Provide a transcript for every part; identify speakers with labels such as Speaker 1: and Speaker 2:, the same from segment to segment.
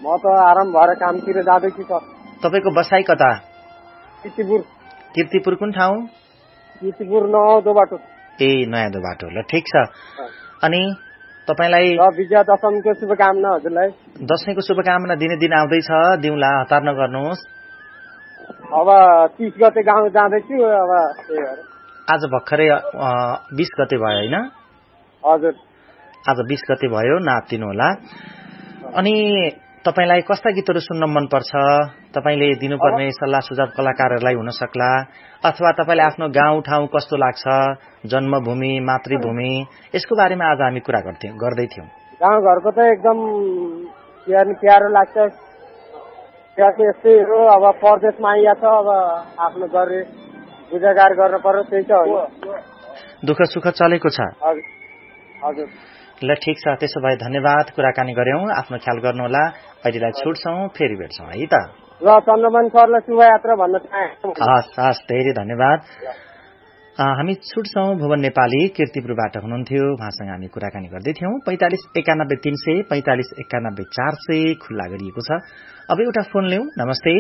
Speaker 1: म त आराम भएर कामतिर जाँदैछु त।
Speaker 2: तपाईको बसाई कता?
Speaker 1: कीर्तिपुर।
Speaker 2: कीर्तिपुर कुन ठाउँ?
Speaker 1: कीर्तिपुर नयाँ बाटो।
Speaker 2: ए नयाँ बाटो। ल ठिक छ। अनि तपाईलाई
Speaker 1: विजया दशमीको शुभकामना हजुरलाई।
Speaker 2: दशैंको शुभकामना दिने दिन आउँदैछ, दिउँला, हतार नगर्नुहोस्।
Speaker 1: अब 30 गते गाउँ जाँदैछु। अब
Speaker 2: आज भर्खरै 20 गते भयो हैन?
Speaker 1: हजुर,
Speaker 2: आज 20 गते भयो, नातिनु होला। अनि तपाईलाई कस्ता गीतहरू सुन्न मन पर्छ? तपाईले दिनुपर्ने सल्लाह सुझाव कलाकारहरूलाई हुन सक्ला, अथवा तपाईलाई आफ्नो गाउँ ठाउँ कस्तो लाग्छ, जन्मभूमि, मातृभूमि, यसको बारेमा आज हामी कुरा गर्दै थियौं।
Speaker 1: गाउँ घरको त एकदम प्यारो लाग्छ। यस्तै हो, अब परदेशमा आइया छ, अब आफ्नो गरे गुजागार गर्न पर्यो, त्यही त हो।
Speaker 2: दुःख सुख चलेको छ।
Speaker 1: हजुर।
Speaker 2: ल ठिक छ, त्यसो भए धन्यवाद, कुराकानी गर्यौं। आफ्नो ख्याल गर्नुहोला। अहिलेलाई छुट्छौं, फेरि भेट्छौं है त।
Speaker 1: ल चन्द्रमान सरलाई शुभयात्रा भन्न चाहे।
Speaker 2: हस्, धेरै धन्यवाद। हामी छुट्छौं। भुवन नेपाली कीर्तिपुरबाट हुनुहुन्थ्यो, उहाँसँग हामी कुराकानी गर्दै थियौं। 4591 300 4591 400 खुल्ला गरिएको छ। अब एउटा फोन लिउँ। नमस्ते।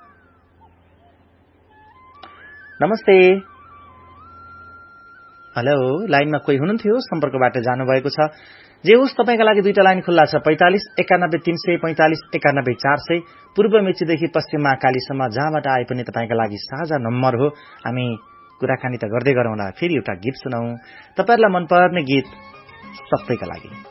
Speaker 2: नमस्ते। हेलो, लाइनमा कोही हुनुहुन्थ्यो, सम्पर्कबाट जानुभएको छ। जे होस्, तपाईका लागि दुईटा लाइन खुल्ला छ। 4591 300 4591 400 पूर्व मेचीदेखि पश्चिम महाकालीसम्म जहाँबाट आए पनि तपाईका लागि साझा नम्बर हो। हामी कुराकानी त गर्दै गरौँला। फेरि एउटा गीत सुनौं, तपाईहरुलाई मनपर्ने गीत सबैका लागि।